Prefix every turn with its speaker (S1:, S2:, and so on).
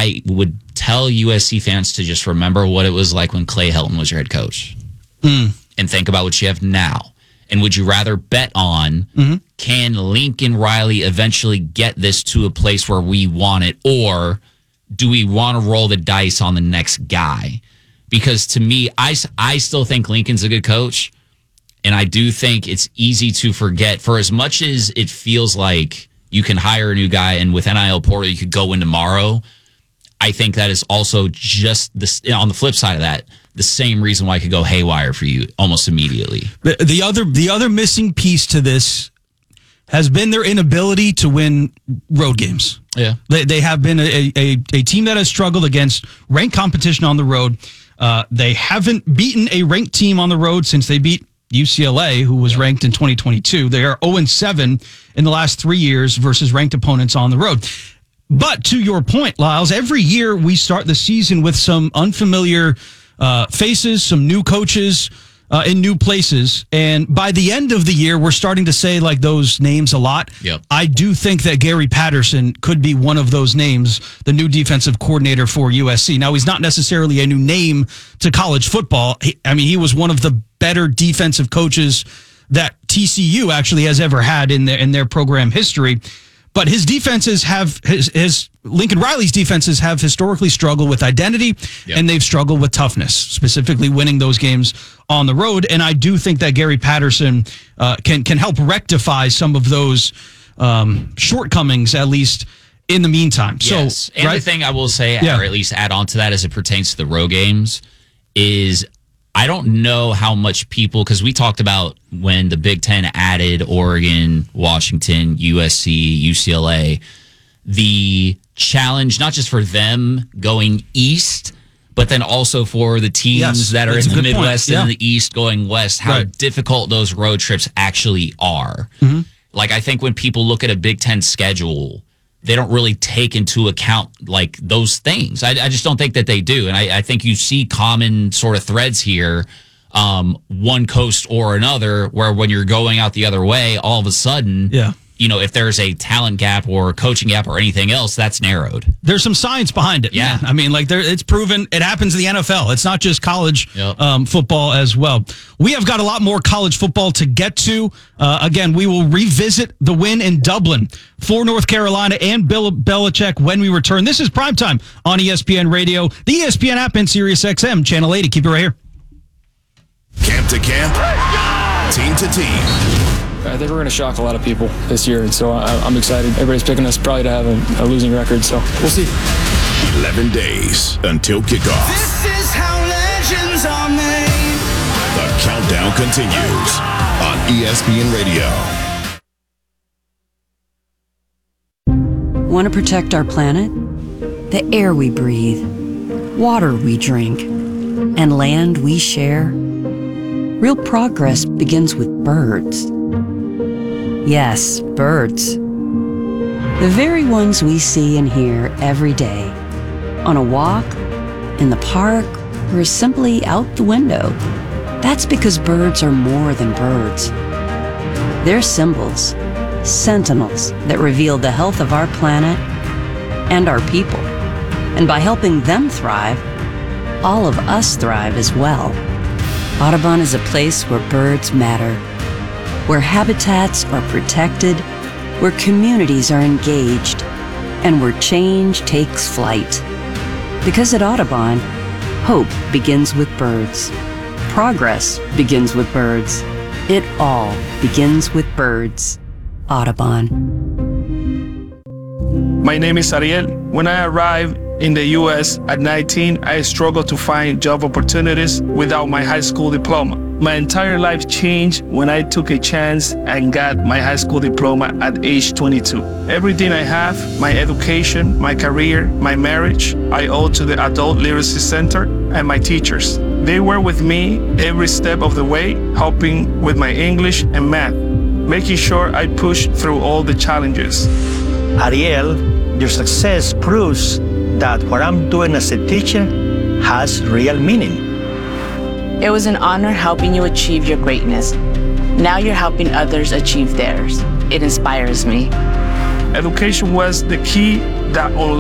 S1: I would tell USC fans to just remember what it was like when Clay Helton was your head coach. And think about what you have now. And would you rather bet on, can Lincoln Riley eventually get this to a place where we want it, or do we want to roll the dice on the next guy? Because to me, I still think Lincoln's a good coach, and I do think it's easy to forget. For as much as it feels like you can hire a new guy, and with NIL portal you could go in tomorrow, I think that is also just this, on the flip side of that, the same reason why it could go haywire for you almost immediately.
S2: The other missing piece to this has been their inability to win road games.
S1: Yeah,
S2: they have been a team that has struggled against ranked competition on the road. They haven't beaten a ranked team on the road since they beat UCLA, who was ranked in 2022. They are 0-7 in the last 3 years versus ranked opponents on the road. But to your point, Lyles, every year we start the season with some unfamiliar faces, some new coaches in new places. And by the end of the year, we're starting to say like those names a lot.
S1: Yep.
S2: I do think that Gary Patterson could be one of those names, the new defensive coordinator for USC. Now, he's not necessarily a new name to college football. He was one of the better defensive coaches that TCU actually has ever had in their program history. But his defenses his Lincoln Riley's defenses have historically struggled with identity, and they've struggled with toughness, specifically winning those games on the road. And I do think that Gary Patterson can help rectify some of those shortcomings, at least in the meantime.
S1: Yes.
S2: So,
S1: and the thing I will say, or at least add on to that as it pertains to the road games, is I don't know how much people, because we talked about when the Big Ten added Oregon, Washington, USC, UCLA, the challenge, not just for them going east, but then also for the teams that are in the Midwest and in the East going west, how difficult those road trips actually are. Like, I think when people look at a Big Ten schedule, they don't really take into account like those things. I just don't think that they do. And I think you see common sort of threads here, one coast or another, where when you're going out the other way, all of a sudden, if there's a talent gap or coaching gap or anything else, that's narrowed.
S2: There's some science behind it.
S1: Yeah.
S2: It's proven. It happens in the NFL. It's not just college football as well. We have got a lot more college football to get to. Again, we will revisit the win in Dublin for North Carolina and Bill Belichick when we return. This is Primetime on ESPN Radio, the ESPN app, and SiriusXM Channel 80. Keep it right here.
S3: Camp to camp, team to team.
S4: I think we're going to shock a lot of people this year, and so I'm excited. Everybody's picking us probably to have a losing record, so we'll see.
S3: 11 days until kickoff.
S5: This is how legends are made.
S3: The countdown continues on ESPN Radio.
S6: Want to protect our planet? The air we breathe, water we drink, and land we share? Real progress begins with birds. Yes, birds. The very ones we see and hear every day. On a walk, in the park, or simply out the window. That's because birds are more than birds. They're symbols, sentinels that reveal the health of our planet and our people. And by helping them thrive, all of us thrive as well. Audubon is a place where birds matter, where habitats are protected, where communities are engaged, and where change takes flight. Because at Audubon, hope begins with birds. Progress begins with birds. It all begins with birds. Audubon.
S7: My name is Ariel. When I arrived in the U.S. at 19, I struggled to find job opportunities without my high school diploma. My entire life changed when I took a chance and got my high school diploma at age 22. Everything I have, my education, my career, my marriage, I owe to the Adult Literacy Center and my teachers. They were with me every step of the way, helping with my English and math, making sure I pushed through all the challenges.
S8: Ariel, your success proves that what I'm doing as a teacher has real meaning.
S9: It was an honor helping you achieve your greatness. Now you're helping others achieve theirs. It inspires me.
S7: Education was the key that